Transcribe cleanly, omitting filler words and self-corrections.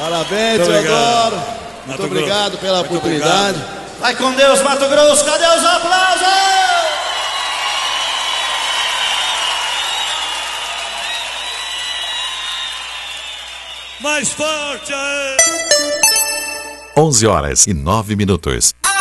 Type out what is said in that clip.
Parabéns, Teodoro. Muito obrigado pela oportunidade. Vai com Deus, Mato Grosso. Cadê os aplausos? Mais forte, aê! 11h09.